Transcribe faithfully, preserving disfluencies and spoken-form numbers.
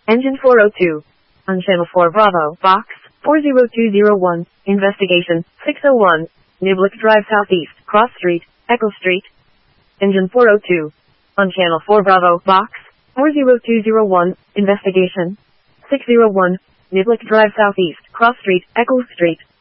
Engine four oh two. On Channel four Bravo, Box four zero two zero one, Investigation six oh one, Niblick Drive Southeast, Cross Street, Echo Street. Engine four oh two. On Channel four Bravo, Box four zero two zero one, Investigation six oh one, Niblick Drive Southeast, Cross Street, Echo Street.